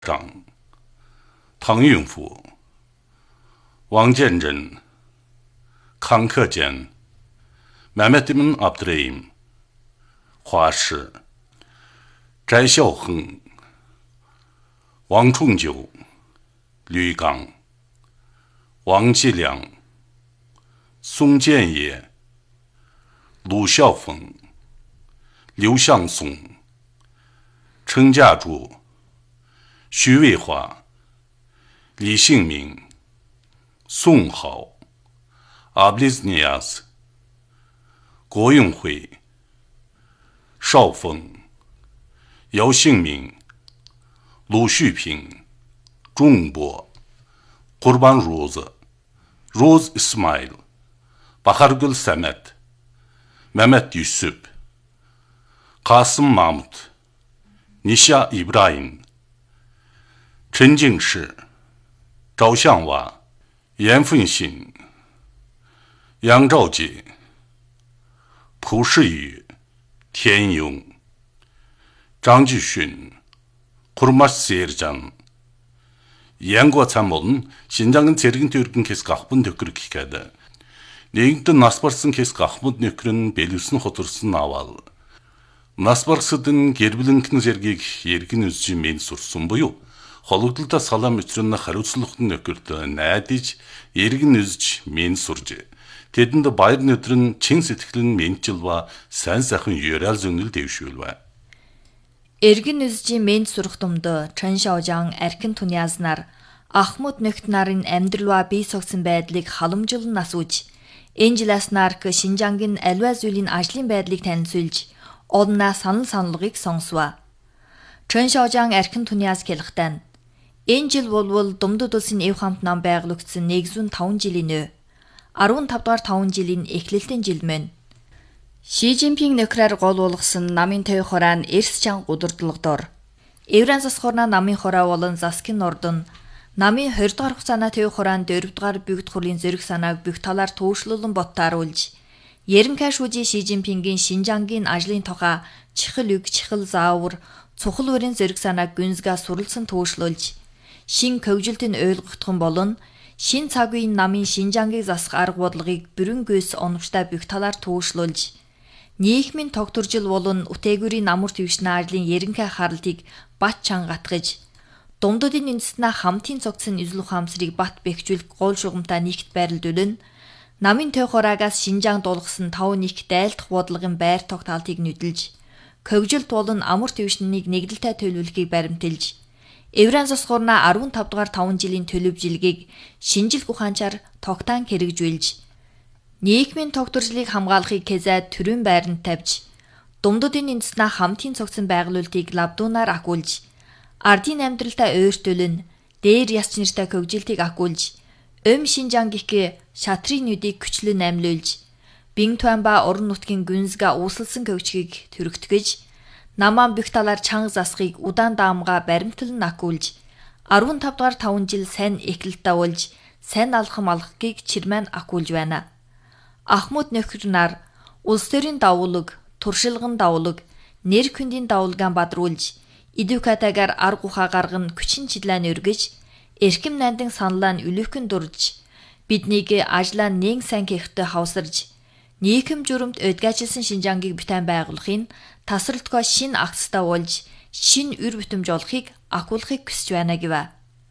长唐运甫、王建真、康克坚、Mehmet İmin Abdurrahim、华氏、翟孝恒、王重九、吕刚、王继良、宋建业、鲁孝峰、刘向松、程家柱、徐渭华、李幸明、宋豪、Abliz Niyaz、郭永辉、邵峰、姚幸明、鲁旭平、钟波、Qurban Roz İsmail、Bahargül Samet、Mehmet Yusuf、Kasım Mahmut、Nisha İbrahim、陈敬世、赵向娃、严凤新、杨兆杰、蒲世宇、田勇、张继勋、Kurmaş Sercan, Янгуа цамбол нь Шинжаангын цэрэгэн төргөн хэсэг ахмад нөхөр гэх гээд нэгэнтэн нас барсан хэсэг ахмад нөхөр нь бэлэвсэн хоторсон авал нас барсад нь гэрбэлэнхэн зэргийг эргэн үзжи мен сурсан буюу хологдолтой салам өчрөн хариуцлагын нөхөрт найдаж эргэн үзж мен сурж тэдэнд баяр нүтрэн чин сэтгэлэн менчилва сайн сайхан юрал зөнөл дэвшүүлвэ. Эргэн үзжи мэнд сурах думд Чан Шаожаан архин туниазнаар Ахмад нөхд нарын амьдралаа бий согсон байдлыг халамжилан асууж, энэ жилээс нарк Шинжаангийн аливаа зүйлийн ажлын байдлыг танилцуулж, олноо саналгыг сонсваа. Чан Шаожаан архин туниас хэлэхдээ энэ жил болвол Думдуд улсын эв хамт нам байгуулагдсан 105 жилийн нөө. 15 дугаар 5 жилийн эхлэлтийн жил мөн. Ши Жинпинг нөхрээр гол болгосон намын төв хораан эрс чанга удирдлагадор. Евран засхорна намын хораа болон Заскин Нордон намын 20 дугаар хугацааны төв хораан 4 дугаар бүгд хурлын зэрэг санааг бүх талаар туушруулан боттааруулж, Ерөнхий шүүжийн Ши Жинпингийн Шинжаангийн ажлын тухай чихэл үг, чихэл заавар, цухал өрийн зэрэг санааг гүнзгээ суралцсан туушруулж, шин хөгжилтөнд ойлгогдох болон шин цаг үеийн намын Шинжаангийг засах арга бодлогыг бүрэн гүйс оновчтой бүх талаар туушруулж, нийгмийн тогтворжил болон үтээгүүрийн намар твшний ажлын ерөнхий харалтыг бат чангатгаж, Думдуудын үндэстнээ хамтын цогцсон эзлэх хамсрыг бат бэхжүүлэх гол шугамтай нэгт байрлуулна, намын төв хораагаас Шинжаан дуулгасан 5 нэгт дайлдах бодлогын байр тогтоолтыг нүдэлж, хөгжилт болон амар твшнийг нэгдэлтэй төлөвлөхийг баримталж, Евран засхорна 15 дугаар 5 жилийн төлөвжилгийг шинжил ухаанчаар тогтаан хэрэгжүүлж, нийгмийн тогтворжлыг хамгаалахыг кезээ төрийн байранд тавьж, Думдуудын үндэстнээ хамтын цогцсон байгуулалтыг лавдуунаар агуулж, ардын амьдралтай ойртуулн, дээр яс нэртэй хөгжилтийг агуулж, Шинжаан гихгээ шатрын нүдийг хүчлэн амьлуулж, Бин Туанба орон нутгийн гүнзгээ үүсэлсэн хөгжгийг төрөгтгөж, намаан бүх талаар чанга засахыг удаан даамга баримтлан агуулж, 15 дугаар 5 жил сайн эхлэлтэй болж, сайн алхам алхахыг чирмэн агуулж байна. Ахмад нөхөр нар улс төрийн давуулаг, туршилган давуулаг, нэр хүндийн давулгаан бадруулж, идүкатагаар арга ухаа гарган күчин чиглэн өргөж, эрхэм найдын саналаа нь үлэхгэн дурж, биднийг ажлаа нэг сайн хийхтэй хавсарж, нийгэм журамд өдгөөжилсэн Шинжаангийг бүтээн байгуулахын тасралтгүй шин агцтай болж, шин үр бүтэмж олохыг агуулахыг хүсэж байна гэв.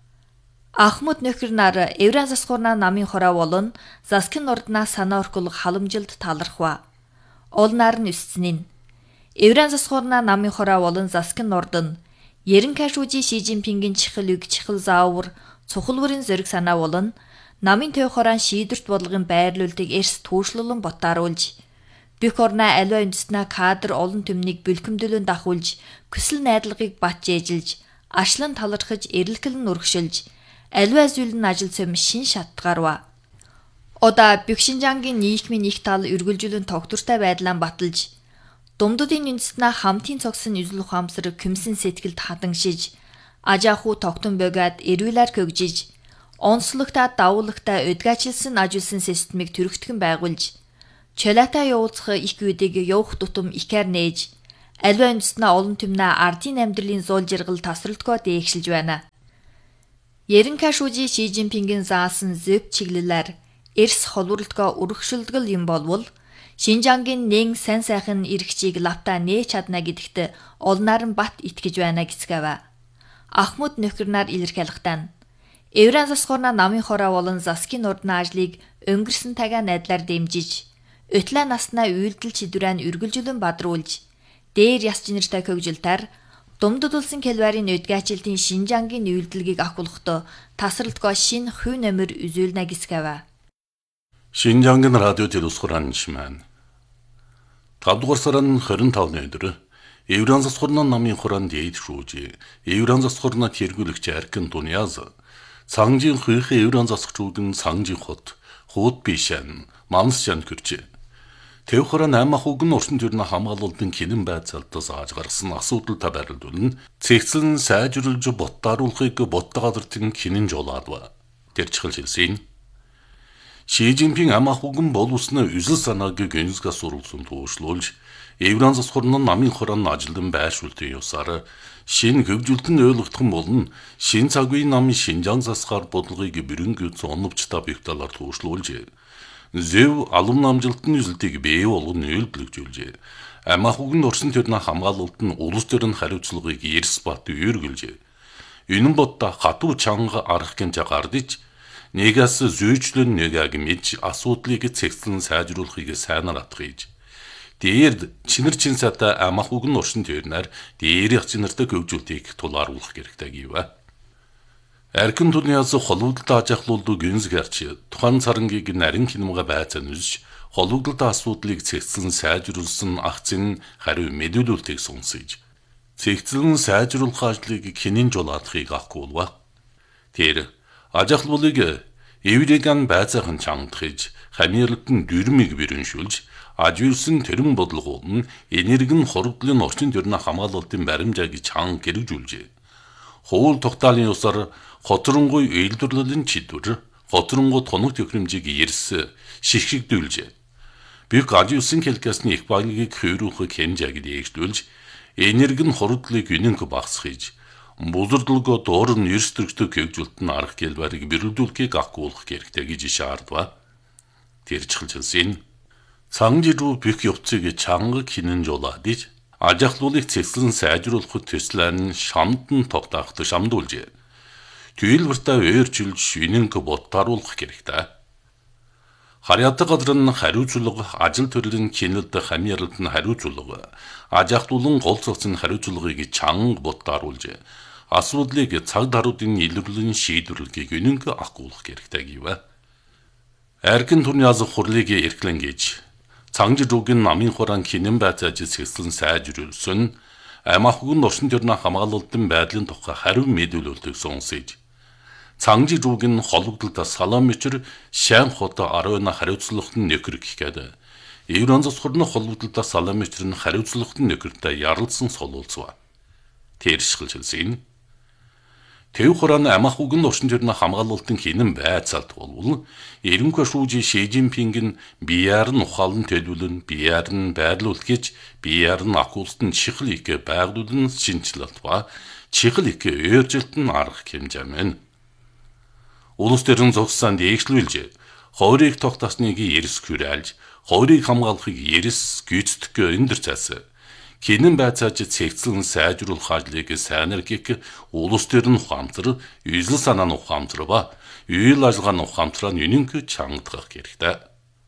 Ахмад нөхөр нар Евран засхорна намын хораа болон Заскин Норднаа санаа орхуулах халамжилд талархва. Олнаар нь өссөн нь Евран засхорна намын хораа болон Заскин Нордон Ерөнхий шүүжийн Ши Жинпингийн чихэл үг, чихэл заавар, цухал бүрийн зэрэг санаа болон намын төв хораан шийдвэрт бодлогын байрлуулалтыг эрс туушруулан боттааруулж, бүх орноо аливаа үндэстнээ кадр олон төмнийг бэлхэмдүүлэн дахуулж, хүсэл найдлагыг бат жээжилж, ашлан талархаж, эрэлхэлэн урагшилж, аливаа зүйлэн ажил цөм шин шатгарва. Одаа бүх Шинжаангийн нийгмийн их тал үргэлжлүүлэн тогтвортой байдлаа баталж, Думдуудын үндэстнээ хамтын цогсон эзлэх хамсар күмсэн сэтгэлд хадангшиж, ажааху тогтон бөгөөд эрүүлэр хөгжиж, онцлогтой давуулагтай өдгөөжилсэн ажилсан системийг төрөгтгөн байгуулж, чөлөөтэй явуулах их үедийг явах тутам ихээр нээж, Аливаа үндэстнээ олон түмнээ ардын амьдралын зуул жаргал тасралтгоо дээгшилж байна. Ерөнхий шүүжи Ши Жинпингийн заасан зөв чиглэлээр эрс холбоорлолтгоо өргөшөлдгөл юм болвол Шинжангийн нэн сайн сайхан эрхчийг лавта нээж чадна гэдэгт олнаар нь бат итгэж байна гэсгэв. Ахмад нөхөр нар илэрхийлэхдээ Евран засгуурна намын хороо болон засгийн урдны ажлыг өнгөрсөн тагаа найдлаар дэмжиж, өтлөө наснаа үйлдэл шийдвэрээ үргэлжлэн бадруулж, дээр яс чинэртэй хөгжилтээр Думдудулсан Кэлварын өдгаачлалтын Шинжангийн үйлдэлгийг ахуулахдаа тасралтгоо шинэ хувь нэмэр үзүүлнэ гэсгэв. Шинжангийн радио телевизхуран шимэн 5 дугаар сарын 25-ны өдөр Евран засгуурна намын хороонд дээд шүүж, Евран засгуурна тэргүүлэгч Эркин Туниаз Цангжийн хүйх Евран засгчуудын Цангжийн хот бишэн Мамсчан гэрч. Тэв хороо 8 ах уг нь орчин төрний хамгаалалтын кинэн байцаалтаас ааж гарсан асуудалтай барилдуулна. Цэгцлэн сайжруулж боттааруулахыг боттоогоодортын кинэн жолаад ба. Тэрчхэл хэлсэн. Ши Жинпин ах уг нь боловсны үзэл санааг гэнзгээс сурулсан туушлуулж, Евран засгуурна намын хороонд ажилдан байршуултын ёсоор шинэ хөгжилтөнд ойлгогдох нь болон шинэ цагийн намын Шинжаан засгаар бодлогыг бэрэнгүй зоновчтой бигталаар туушлуулж, зөв алам намжилтын үзэлтийг бий болгон нөлөөлжүүлж, ах уг нь орчин төрний хамгаалалт нь улс төрийн хариуцлагыг эрс бат үүргэлж, энэ бодта хатуу чанга арах гинж гардиж, нэгээс зүйчлэн нэгийг мэдж асуудлыг цэгцлэн сайжруулахыг сайнаар атгийж, дээр чинэр чинсата ах уг нь орчин төрнөр дээрх чинэртэй хөгжүүлтийг тулааруулах хэрэгтэй гэв. Эркин Туниаз холбогдлолт ажиглуулдаг гэнзгэрч тухайн царангийг нарийн кинемга байцаан үзж, холбогдлолт асуудлыг цэгцлэн сайжруулсан ахцын хариу мэдүүлэлтийг сонсож, цэгцлэн сайжруулах ажлыг кинэн жолоодохыг ахгуулва. Тэр ажиглуулыг Еврейган байцаахан чангадахж, хамирлтын дүрмийг бэрэншүүлж, ажиулсан тэрэн бодлого нь энергийн хоригдлын орчин төрний хамгаалалтын баримжааг чанга гэрэгжүүлжээ. Хууль тогтоолын ёсоор хоторонгуй үйлдвэрлэлийн чидвэр, хоторонгуй тоног төхөөрөмжийг эрс шигшигдүүлжээ. Büyük ajиулсан хэлкасны их багийг хөрөөх хэмжээг дээшлүүлж, энергийн хоригдлыг үнэнх багасгаж, бузардлаго доор нь эрс төрөгтэй хөгжилтөнд арга хэлбэрийг бэрэлдүүлэхийг ахгуулах хэрэгтэй гэж шаардва. Тэрчхэлж хэлсэн. Цангжируу бүх явцыг чанга кинэн жолоодж, ажиглуулыг цэгцлэн сайжруулахад төслөн шамдан тогтооход шамдуулжээ. Түйлбэртээ өөрчилж үнэнх боттааруулах хэрэгтэй. Харьяатаг газрын хариуцлага, ажил төрлийн кинэлд хамиарлалт нь хариуцлага, ажиглуулан гол цогцын хариуцлагыг чанга боттааруулж, асуудлыг цаг даруйдын илэрлэн шийдвэрлэхийг үнэнх ахгуулах хэрэгтэй гэв. Эркин Туниаз хурлыг эрхлэн гэж Цангжируугийн намын хорон кинэн байцааж цэгцлэн сайжруулсан, ах уг нь орчин төрний хамгаалалтын байдлын тухай хариу мэдүүлэлтийг сонсож, Цангжируугийн холбогдлолт саламичэр шайн хот аройна хариуцлагт нь нөхөр гэхэд, Евран засгуурны холбогдлолт саламичэр нь хариуцлагт нь нөхөртэй ярилцсан солуулцва. Тэршхэлж хэлсэн. Тэв хорон ах уг нь орчин төрний хамгаалалтын кинэн байцаалт болвол ерөнхий шүүжи Ши Жинпинг нь бияар нь ухаалан төлөвлөн, бияар нь байрлуулах гэж, бияар нь ахуултан чихэл их байгуулан шинжилэлт ба чихэл их өөрчлөлт нь арга хэмжээ. Улс төрийн зогссон дээшлүүлж, хойрыг тогтоосныг эрс хүрээлж, хойрыг хамгаалахыг эрс гүйцэтгэх эндэр цаас. Кинэн байцааж цэгцлэн сайжруулах ажлыг сайнаар гих улс төрийн ухаамжтар, үзэл санааны ухаамжтар ба үйл ажиллагааны ухаамжтараа үнэнх чангадах хэрэгтэй.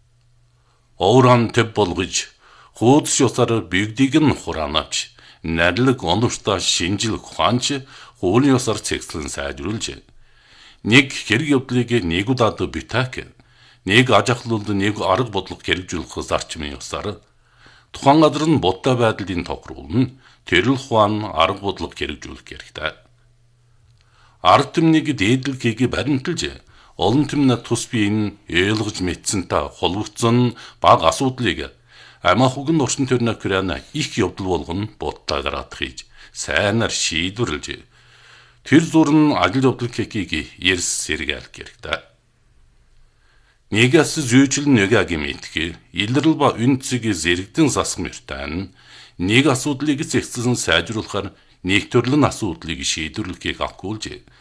Оуран төв болгож, хуудас ёсоор бигдийг нь хураанавч, нарилэг оновчтой шинжилэх ухаанч хуулийн ёсоор цэгцлэн сайжруулж, нэг хэрэг явдлыг нэг удаад битаак, нэг ажиглуулд нэг арга бодлого хэрэгжүүлэх зарчмын ёсоор тухайн газар нь будаа байдлын тохируулна, тэрл ухаан арга бодлого хэрэгжүүлэх хэрэгтэй. Арга түмнийг дээдлэхийг баримталж, олон түмнээ тус биеийн ойлгож мэдсэнтэй холбогдсон баг асуудлыг ах уг нь орчин төрний Украина их явдал болгон будаа гараад хийж, сайнаар шийдвэрлэж, тэр зурн ажил явдал кекийг эрс сэргээлэх хэрэгтэй. Нэгээс зүйчлэн нэгийг мэдхий, илрэл ба үнцгийг зэрэгдэн засах мөртэн, нэг асуудлыг зэгцэн сайжруулахаар нэг төрлийн асуудлыг шийдвэрлэхийг акуулжээ.